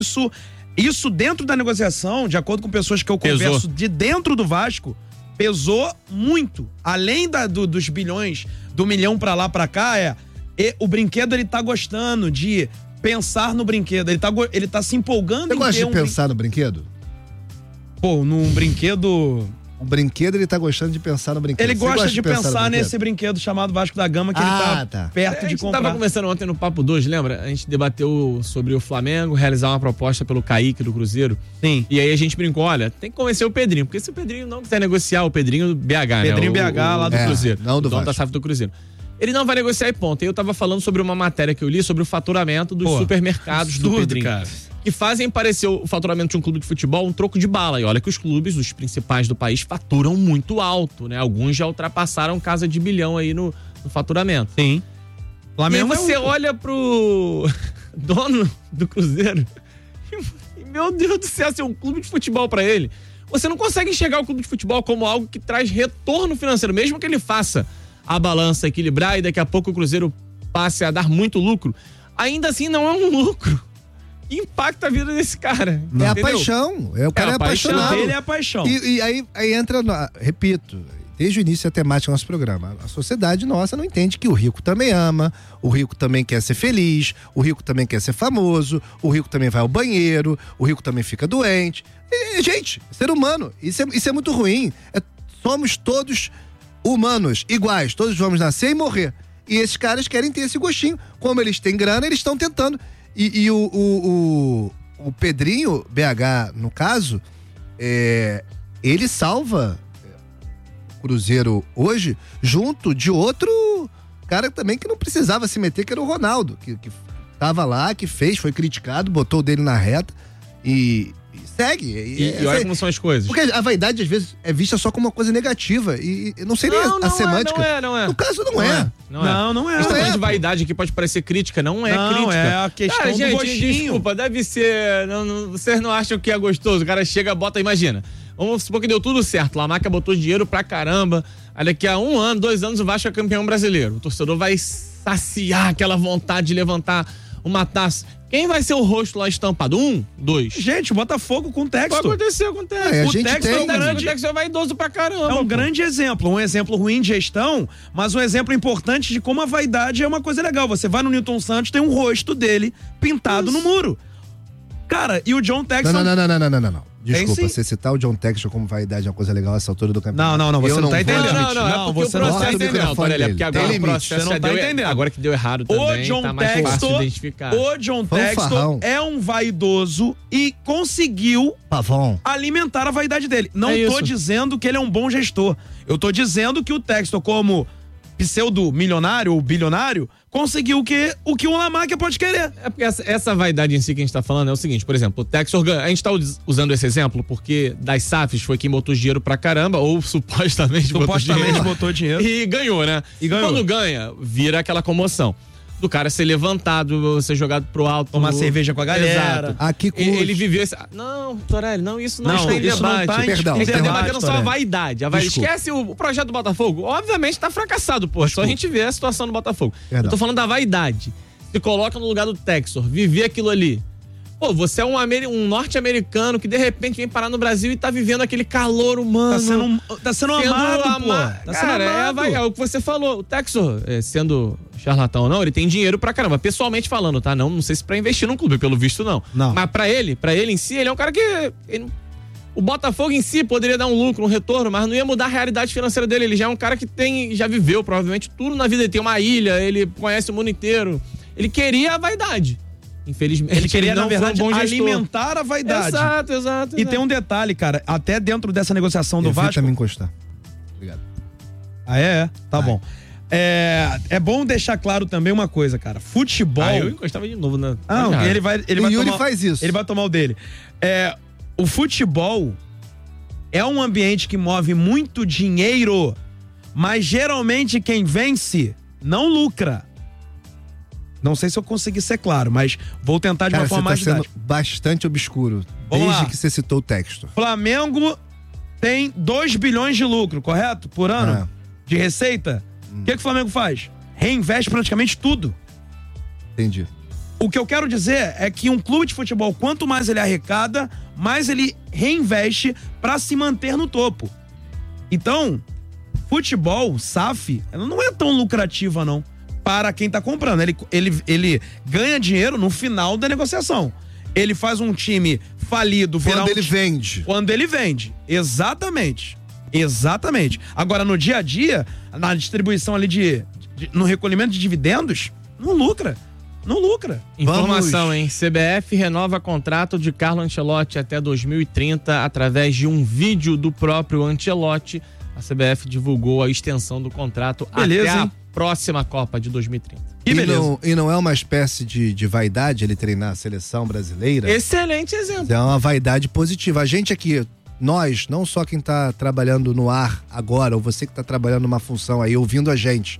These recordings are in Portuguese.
Isso dentro da negociação, de acordo com pessoas que eu converso de dentro do Vasco, pesou muito. Além dos bilhões, do milhão pra lá, pra cá, o brinquedo, ele tá gostando de pensar no brinquedo. Ele tá se empolgando. Você gosta de pensar no brinquedo? Pô, num brinquedo... O brinquedo, ele tá gostando de pensar no brinquedo. Ele gosta de pensar nesse brinquedo chamado Vasco da Gama, que ele tá perto de comprar. A gente tava conversando ontem no Papo 2, lembra? A gente debateu sobre o Flamengo realizar uma proposta pelo Kaique do Cruzeiro. Sim. E aí a gente brincou, olha, tem que convencer o Pedrinho, porque se o Pedrinho não quiser negociar, o Pedrinho BH, Pedrinho né? BH lá do Cruzeiro. Não do dono Vasco. da SAF do Cruzeiro. Ele não vai negociar e ponto. E eu tava falando sobre uma matéria que eu li sobre o faturamento dos supermercados do Pedrinho. Cara. Que fazem parecer o faturamento de um clube de futebol um troco de bala. E olha que os clubes, os principais do país, faturam muito alto, né? Alguns já ultrapassaram casa de bilhão aí no faturamento. Sim. Flamengo, e aí você olha pro dono do Cruzeiro e, meu Deus do céu, assim, um clube de futebol pra ele. Você não consegue enxergar o clube de futebol como algo que traz retorno financeiro, mesmo que ele faça a balança equilibrar e daqui a pouco o Cruzeiro passe a dar muito lucro. Ainda assim, não é um lucro. Impacta a vida desse cara. É a paixão. O cara é apaixonado. Ele é a paixão. E aí entra, repito, desde o início a temática do nosso programa. A sociedade nossa não entende que o rico também ama, o rico também quer ser feliz, o rico também quer ser famoso, o rico também vai ao banheiro, o rico também fica doente. Gente, ser humano, isso é muito ruim. Somos todos humanos, iguais, todos vamos nascer e morrer. E esses caras querem ter esse gostinho. Como eles têm grana, eles estão tentando. E o Pedrinho, BH, no caso, ele salva o Cruzeiro hoje junto de outro cara também que não precisava se meter, que era o Ronaldo, que tava lá, que fez, foi criticado, botou o dele na reta e segue. E olha como são as coisas. Porque a vaidade, às vezes, é vista só como uma coisa negativa. E eu não sei nem a semântica. Não é. No caso, não é. Não é. Essa de vaidade que pode parecer crítica, não é crítica. É a questão do gostinho. Desculpa, deve ser... vocês não acham que é gostoso? O cara chega, bota, imagina. Vamos supor que deu tudo certo. Lamarca botou dinheiro pra caramba. Aí daqui a 1 ano, 2 anos, o Vasco é campeão brasileiro. O torcedor vai saciar aquela vontade de levantar uma taça. Quem vai ser o rosto lá estampado? 1, 2. Gente, o Botafogo com o Textor. Vai acontecer com o Textor. O Textor é vaidoso pra caramba. É um grande exemplo. Um exemplo ruim de gestão, mas um exemplo importante de como a vaidade é uma coisa legal. Você vai no Newton Santos, tem um rosto dele pintado no muro. Cara, e o John Textor... Não. Desculpa, você citar o John Textor como vaidade é uma coisa legal essa altura do campeonato. Não, você não tá entendendo. Não, você não tá entendendo. Porque agora o processo não tá entendendo. Agora que deu errado também, tá mais fácil de identificar. O John Textor é um vaidoso e conseguiu alimentar a vaidade dele. Não tô dizendo que ele é um bom gestor. Eu tô dizendo que o Textor, como pseudo-milionário ou bilionário, conseguiu o que um Lamarca pode querer. É porque essa vaidade em si que a gente tá falando é o seguinte, por exemplo, o Textor, a gente tá usando esse exemplo porque das SAFs foi quem botou dinheiro pra caramba, ou supostamente botou dinheiro. E ganhou, né? E quando ganha, vira aquela comoção. Do cara ser levantado, ser jogado pro alto. Tomar cerveja com a galera. Aqui ele viveu esse... Não, Torelli, isso não está em debate. Perdão. A gente tá debatendo só a vaidade. Esquece o projeto do Botafogo. Obviamente tá fracassado, pô. Só a gente vê a situação do Botafogo. Eu tô falando da vaidade. Se coloca no lugar do Textor, viver aquilo ali. Pô, você é um norte-americano que de repente vem parar no Brasil e tá vivendo aquele calor humano. Tá sendo amado, pô. É o que você falou. O Textor, sendo charlatão ou não, ele tem dinheiro pra caramba. Pessoalmente falando, tá? Não sei se pra investir num clube, pelo visto não. Mas pra ele em si, ele é um cara que... O Botafogo em si poderia dar um lucro, um retorno, mas não ia mudar a realidade financeira dele. Ele já é um cara que já viveu provavelmente tudo na vida. Ele tem uma ilha, ele conhece o mundo inteiro. Ele queria a vaidade. Infelizmente, ele queria, na verdade, alimentar a vaidade. Exato. E tem um detalhe, cara, até dentro dessa negociação do Vasco... Evita me encostar. Obrigado. Tá bom. É bom deixar claro também uma coisa, cara. Futebol... eu encostava de novo, né? Ele vai Yuri faz isso. Ele vai tomar o dele. O futebol é um ambiente que move muito dinheiro, mas geralmente quem vence não lucra. Não sei se eu consegui ser claro, mas vou tentar de uma forma mais didática. Você tá sendo bastante obscuro, que você citou o Textor. Flamengo tem 2 bilhões de lucro, correto? Por ano? De receita? O que o Flamengo faz? Reinveste praticamente tudo. Entendi. O que eu quero dizer é que um clube de futebol, quanto mais ele arrecada, mais ele reinveste para se manter no topo. Então, futebol, SAF, ela não é tão lucrativa, não, para quem tá comprando. Ele ganha dinheiro no final da negociação. Ele faz um time falido virar vende. Quando ele vende. Exatamente. Agora, no dia a dia, na distribuição ali no recolhimento de dividendos, não lucra. Informação, hein? CBF renova contrato de Carlo Ancelotti até 2030 através de um vídeo do próprio Ancelotti. A CBF divulgou a extensão do contrato até a próxima Copa de 2030. E não é uma espécie de vaidade ele treinar a seleção brasileira? Excelente exemplo. É uma vaidade positiva. A gente aqui, nós, não só quem tá trabalhando no ar agora, ou você que tá trabalhando numa função aí, ouvindo a gente,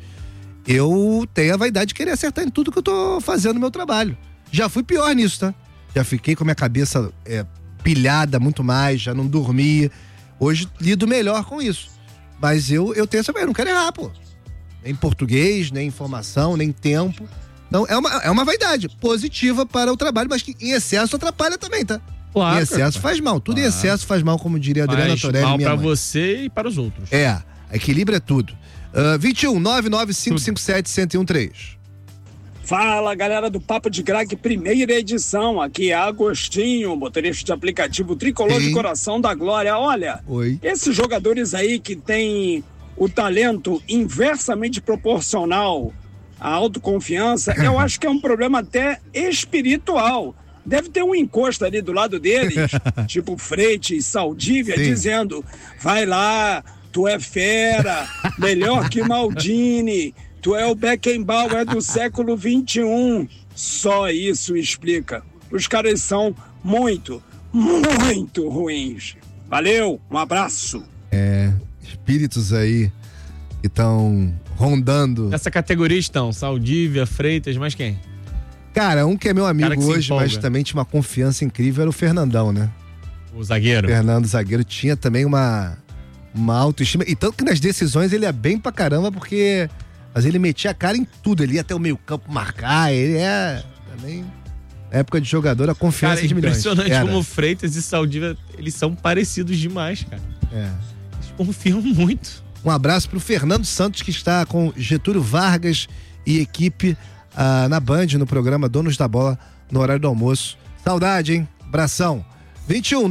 eu tenho a vaidade de querer acertar em tudo que eu tô fazendo no meu trabalho. Já fui pior nisso, tá? Já fiquei com a minha cabeça pilhada muito mais, já não dormia. Hoje lido melhor com isso. Mas eu tenho essa... Eu não quero errar, pô. Nem português, nem informação, nem tempo. Então, é uma vaidade positiva para o trabalho, mas que em excesso atrapalha também, tá? Claro. Em excesso faz mal. Tudo em excesso faz mal, como diria a Adriana Torelli, mal pra você e para os outros. Equilíbrio é tudo. 21 99557 1013. Fala, galera do Papo de Craque, primeira edição. Aqui é Agostinho, motorista de aplicativo tricolor de coração da Glória. Olha, esses jogadores aí que tem o talento inversamente proporcional à autoconfiança, eu acho que é um problema até espiritual. Deve ter um encosto ali do lado deles, tipo Freitas, Saldívia, dizendo: vai lá, tu é fera, melhor que Maldini, tu é o Beckenbauer do século XXI. Só isso explica. Os caras são muito, muito ruins. Valeu, um abraço. Espíritos aí que estão rondando. Nessa categoria estão Saldívia, Freitas, mas quem? Cara, um que é meu amigo hoje, mas também tinha uma confiança incrível, era o Fernandão, né? O zagueiro. Fernando, zagueiro, tinha também uma autoestima. E tanto que nas decisões ele é bem pra caramba, porque... Mas ele metia a cara em tudo, ele ia até o meio campo marcar, ele também... Na época de jogador, a confiança de milhões. Impressionante como Freitas e Saldívia, eles são parecidos demais, cara. Eles confiam muito. Um abraço pro Fernando Santos, que está com Getúlio Vargas e equipe na Band, no programa Donos da Bola, no horário do almoço. Saudade, hein? Abração. 21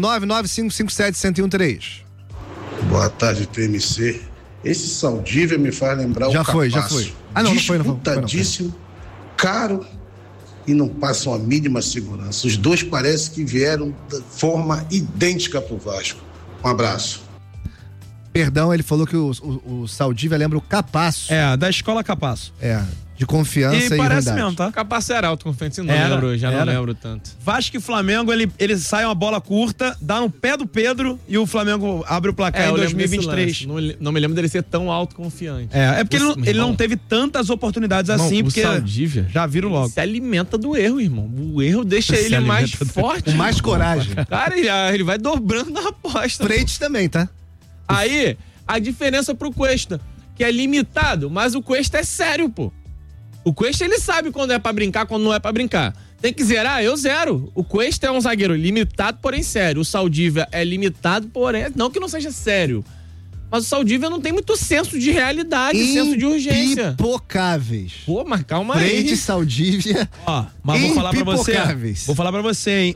99557 1013. Boa tarde, TMC. Esse Saldívia me faz lembrar o Capasso. Já foi. Não foi. Disputadíssimo, caro e não passam a mínima segurança. Os dois parecem que vieram de forma idêntica pro Vasco. Um abraço. Perdão, ele falou que o Saldívia lembra o Capasso. Da escola Capasso. De confiança e parece mesmo, tá? Capasso era autoconfiança, não lembro tanto. Vasco e Flamengo, ele sai uma bola curta, dá no pé do Pedro e o Flamengo abre o placar em 2023. Não me lembro dele ser tão autoconfiante. Porque ele não teve tantas oportunidades assim, porque Saldívia já viram logo. Se alimenta do erro, irmão. O erro deixa ele mais forte. Com mais coragem. Cara, ele vai dobrando na aposta. Freitas também, tá? Aí, a diferença pro Cuesta, que é limitado, mas o Cuesta é sério, pô. O Cuesta, ele sabe quando é pra brincar, quando não é pra brincar. Tem que zerar? Eu zero. O Cuesta é um zagueiro limitado, porém sério. O Saldívia é limitado, porém... Não que não seja sério. Mas o Saldívia não tem muito senso de realidade, senso de urgência. Impipocáveis. Pô, mas calma aí. Freite, Saldívia. Mas vou falar pra você, hein.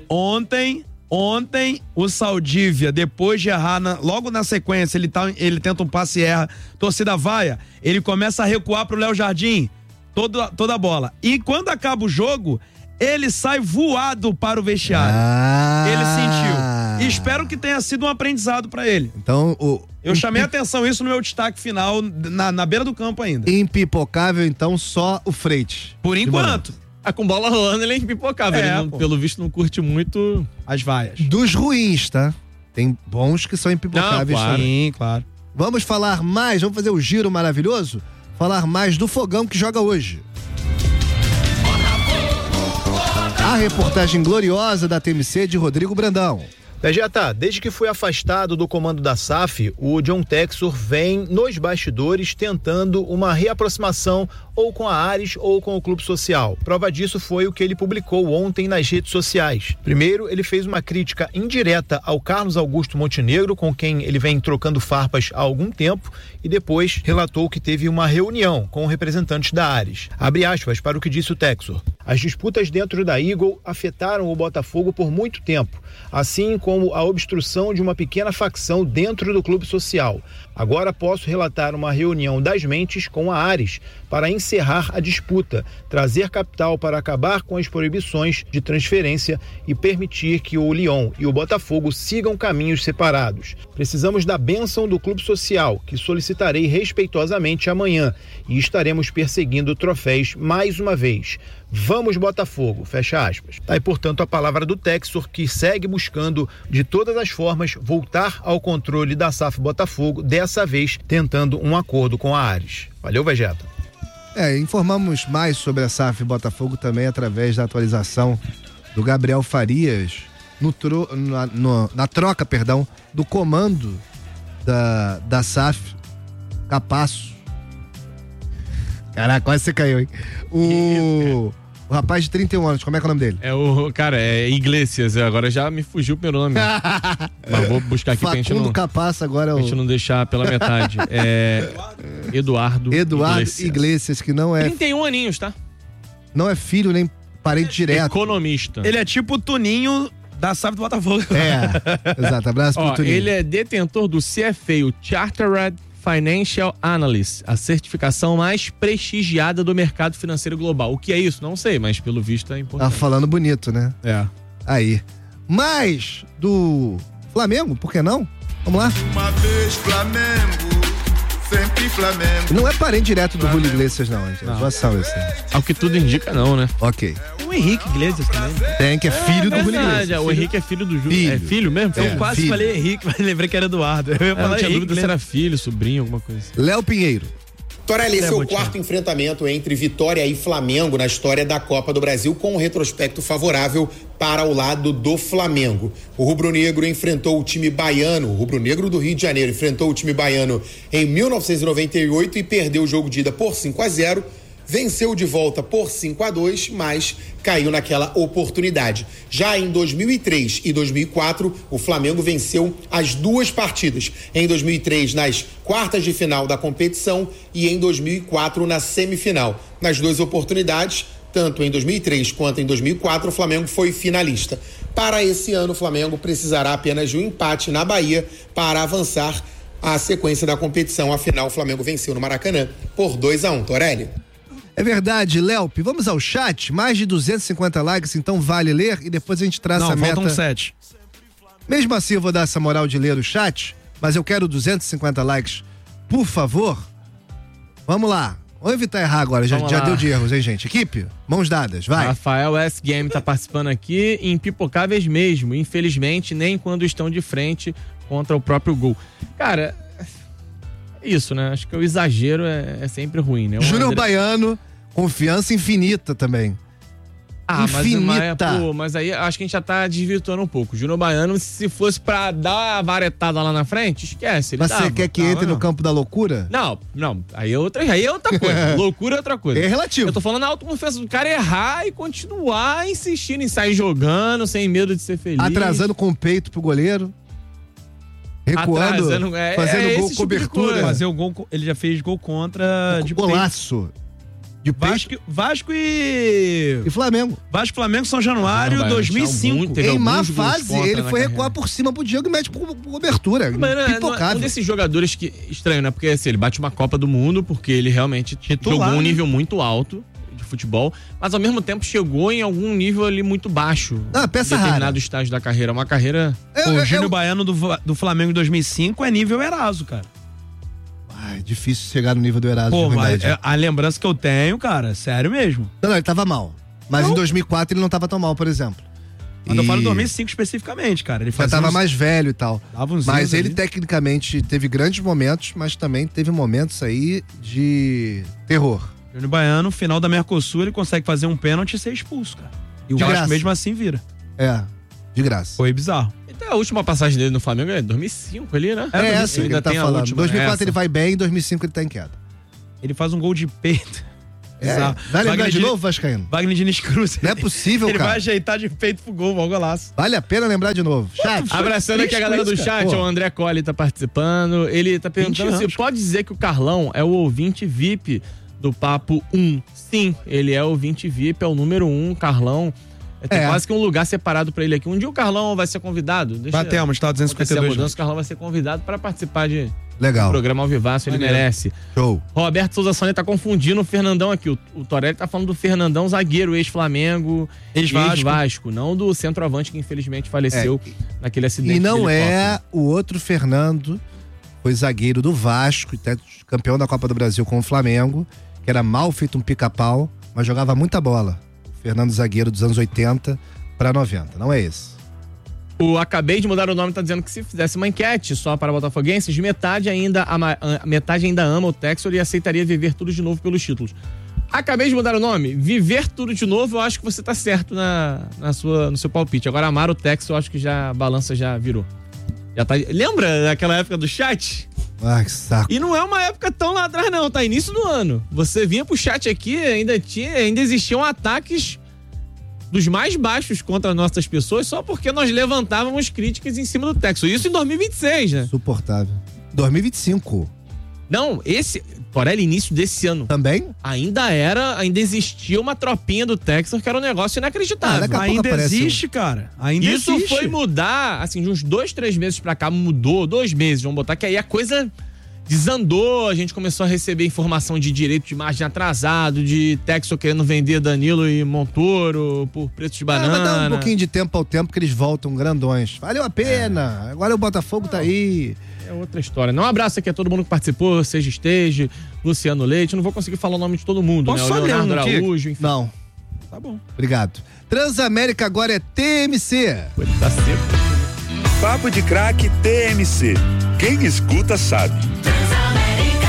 Ontem, o Saldívia, depois de errar, logo na sequência, ele tenta um passe e erra, torcida vaia, ele começa a recuar pro Léo Jardim, toda a bola. E quando acaba o jogo, ele sai voado para o vestiário. Ele sentiu. E espero que tenha sido um aprendizado para ele. Então, eu chamei a atenção isso no meu destaque final, na beira do campo ainda. Impipocável, então, só o Freitas. Por enquanto. Com bola rolando, ele é impipocável. Ele pelo visto, não curte muito as vaias. Dos ruins, tá? Tem bons que são impipocáveis. Claro. Sim, claro. Vamos falar mais, vamos fazer o giro maravilhoso? Falar mais do Fogão que joga hoje. A reportagem gloriosa da TMC de Rodrigo Brandão. Vegeta, desde que foi afastado do comando da SAF, o John Textor vem nos bastidores tentando uma reaproximação ou com a Ares ou com o Clube Social. Prova disso foi o que ele publicou ontem nas redes sociais. Primeiro, ele fez uma crítica indireta ao Carlos Augusto Montenegro, com quem ele vem trocando farpas há algum tempo, e depois relatou que teve uma reunião com representantes da Ares. Abre aspas para o que disse o Textor. As disputas dentro da Eagle afetaram o Botafogo por muito tempo, assim como a obstrução de uma pequena facção dentro do Clube Social. Agora posso relatar uma reunião das mentes com a Ares para encerrar a disputa, trazer capital para acabar com as proibições de transferência e permitir que o Lyon e o Botafogo sigam caminhos separados. Precisamos da bênção do Clube Social, que solicitarei respeitosamente amanhã, e estaremos perseguindo troféus mais uma vez. Vamos Botafogo, fecha aspas. Tá aí, portanto, a palavra do Textor, que segue buscando de todas as formas voltar ao controle da SAF Botafogo, dessa vez tentando um acordo com a Ares. Valeu, Vegeta. Informamos mais sobre a SAF Botafogo também através da atualização do Gabriel Farias na troca do comando da SAF. Capasso. Caraca, quase você caiu, hein? O rapaz de 31 anos, como é que é o nome dele? É Iglesias, agora já me fugiu pelo nome. Mas vou buscar aqui pra gente não... Capasso agora é o... A gente não deixar pela metade. Eduardo Iglesias, que não é... 31 aninhos, tá? Não é filho nem parente direto. Economista. Ele é tipo o Tuninho da SAF do Botafogo. Exato, abraço pro Tuninho. Ele é detentor do CFA, o Chartered Financial Analyst, a certificação mais prestigiada do mercado financeiro global. O que é isso? Não sei, mas pelo visto é importante. Tá falando bonito, né? É. Aí. Mais do Flamengo, por que não? Vamos lá? Uma vez Flamengo, sempre Flamengo. Não é parente direto do Julio Iglesias, não, gente. É zoação isso. Ao que tudo indica, não, né? Ok. O Henrique Iglesias também. Tem, que é filho do Julio Iglesias. O Henrique é filho do Júlio. É filho mesmo? Eu quase falei Henrique, mas lembrei que era Eduardo. Eu não tinha dúvida se era filho, sobrinho, alguma coisa assim. Léo Pinheiro. Torelli, esse é o quarto enfrentamento entre Vitória e Flamengo na história da Copa do Brasil, com um retrospecto favorável para o lado do Flamengo. O rubro-negro enfrentou o time baiano, o rubro-negro do Rio de Janeiro enfrentou o time baiano em 1998 e perdeu o jogo de ida por 5-0. Venceu de volta por 5-2, mas caiu naquela oportunidade. Já em 2003 e 2004, o Flamengo venceu as duas partidas. Em 2003, nas quartas de final da competição, e em 2004, na semifinal. Nas duas oportunidades, tanto em 2003 quanto em 2004, o Flamengo foi finalista. Para esse ano, o Flamengo precisará apenas de um empate na Bahia para avançar a sequência da competição. Afinal, o Flamengo venceu no Maracanã por 2-1. Torelli. É verdade, Léo. Vamos ao chat. Mais de 250 likes, então vale ler e depois a gente traça a meta. Faltam 7. Mesmo assim, eu vou dar essa moral de ler o chat, mas eu quero 250 likes, por favor. Vamos lá. Vamos evitar errar agora. Já deu de erros, hein, gente? Equipe, mãos dadas, vai. Rafael S. Game tá participando aqui, impipocáveis mesmo. Infelizmente, nem quando estão de frente contra o próprio gol. Cara... Isso, né? Acho que o exagero é sempre ruim, né? Júnior Baiano, confiança infinita também. Infinita. Mas aí acho que a gente já tá desvirtuando um pouco. Júnior Baiano, se fosse pra dar a varetada lá na frente, esquece. Mas você quer que entre no campo da loucura? Não. Aí é outra coisa. Loucura é outra coisa. É relativo. Eu tô falando a autoconfiança do cara errar e continuar insistindo em sair jogando, sem medo de ser feliz. Atrasando com o peito pro goleiro. Recuando, fazendo gol, cobertura. Fazer o gol, ele já fez gol contra de golaço. De Vasco e Flamengo. Vasco e Flamengo, São Januário, 2005. Em má fase, ele foi recuar por cima pro Diego e mete por cobertura. Um desses jogadores que... Estranho, né? Porque assim, ele bate uma Copa do Mundo, porque ele realmente jogou um nível muito alto de futebol, mas ao mesmo tempo chegou em algum nível ali muito baixo. Peça determinado rara. Estágio da carreira. Uma carreira... O Júnior Baiano do Flamengo em 2005 é nível Eraso, cara. É difícil chegar no nível do Eraso. Pô, mas a lembrança que eu tenho, cara, sério mesmo. Não, ele tava mal. Mas em 2004 ele não tava tão mal, por exemplo. Mas eu falo em 2005 especificamente, cara. Ele já tava mais velho e tal. Mas ele tecnicamente teve grandes momentos, mas também teve momentos aí de terror. Júnior Baiano, final da Mercosul, ele consegue fazer um pênalti e ser expulso, cara. E o Vasco mesmo assim vira. De graça. Foi bizarro. Então, a última passagem dele no Flamengo é 2005 ali, né? É essa que ele tá falando. Em 2004 ele vai bem, em 2005 ele tá em queda. Ele faz um gol de peito. Vai lembrar de novo, Vascaíno? Wagner Diniz Cruz. Não é possível, cara. Ele vai ajeitar de peito pro gol, um golaço. Vale a pena lembrar de novo. Chat. Abraçando aqui a galera do chat, o André Colli tá participando. Ele tá perguntando se pode dizer que o Carlão é o ouvinte VIP do Papo 1. Sim, ele é o ouvinte VIP, é o número 1, Carlão. Tem quase que um lugar separado pra ele aqui. Um dia o Carlão vai ser convidado. Batemos, tá 252. Mudança, o Carlão vai ser convidado pra participar de... Legal. O programa ao vivaço, ele merece. Show. Roberto Souza Sônia tá confundindo o Fernandão aqui. O Torelli tá falando do Fernandão zagueiro, ex-Flamengo, ex-Vasco. Não do centroavante que infelizmente faleceu naquele acidente. E não é o outro Fernando, foi zagueiro do Vasco, campeão da Copa do Brasil com o Flamengo, que era mal feito um pica-pau, mas jogava muita bola. Fernando zagueiro dos anos 80 pra 90. Não é esse. Acabei de mudar o nome, tá dizendo que se fizesse uma enquete só para botafoguenses, metade ainda ama o Textor e aceitaria viver tudo de novo pelos títulos. Acabei de mudar o nome. Viver tudo de novo, eu acho que você tá certo no seu palpite. Agora, amar o Textor, eu acho que a balança já virou. Já tá... Lembra daquela época do chat? Ai, que saco. E não é uma época tão lá atrás, não. Tá início do ano. Você vinha pro chat aqui, ainda existiam ataques dos mais baixos contra nossas pessoas só porque nós levantávamos críticas em cima do Textor. Isso em 2026, né? Suportável. 2025. Não, Torelli, início desse ano. Também? Ainda existia uma tropinha do Textor que era um negócio inacreditável. Ainda existe, cara. Ainda Isso existe. Foi mudar, assim, de uns 2-3 meses pra cá, mudou, 2 meses, vamos botar que aí a coisa desandou, a gente começou a receber informação de direito de imagem atrasado, de Textor querendo vender Danilo e Montoro por preço de banana. Vai dar um pouquinho de tempo ao tempo que eles voltam grandões. Valeu a pena. Agora o Botafogo tá aí. É outra história. Um abraço aqui a todo mundo que participou, Seja Esteja, Luciano Leite. Não vou conseguir falar o nome de todo mundo, Posso né? O Leonardo Araújo, enfim. Não. Tá bom. Obrigado. Transamérica agora é TMC. Ele tá seco. Papo de Craque TMC. Quem escuta sabe. Transamérica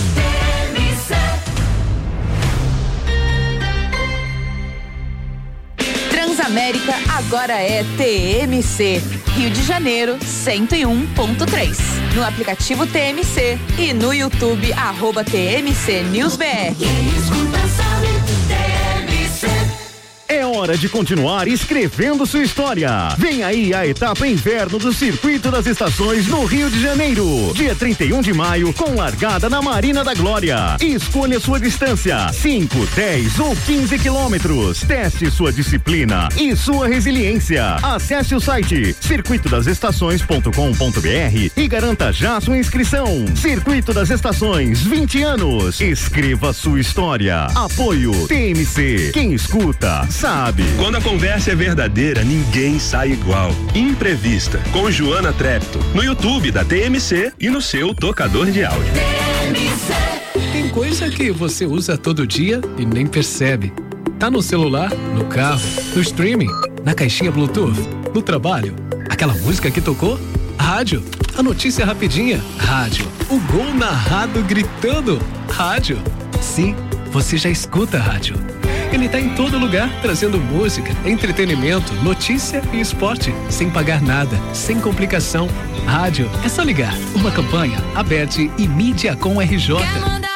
TMC. Transamérica agora é TMC. Rio de Janeiro 101.3. No aplicativo TMC e no YouTube @TMC News BR. Quem escuta sabe, TMC. É hora de continuar escrevendo sua história. Vem aí a etapa inverno do Circuito das Estações no Rio de Janeiro. Dia 31 de maio, com largada na Marina da Glória. Escolha sua distância, 5, 10 ou 15 quilômetros. Teste sua disciplina e sua resiliência. Acesse o site circuitodasestações.com.br e garanta já sua inscrição. Circuito das Estações, 20 anos. Escreva sua história. Apoio TMC. Quem escuta sabe. Quando a conversa é verdadeira, ninguém sai igual. Imprevista, com Joana Trepto, no YouTube da TMC e no seu tocador de áudio. Tem coisa que você usa todo dia e nem percebe. Tá no celular, no carro, no streaming, na caixinha Bluetooth, no trabalho. Aquela música que tocou? Rádio. A notícia rapidinha? Rádio. O gol narrado gritando? Rádio. Sim, você já escuta rádio. Ele tá em todo lugar, trazendo música, entretenimento, notícia e esporte, sem pagar nada, sem complicação. Rádio, é só ligar. Uma campanha, ABET e Mídia com RJ.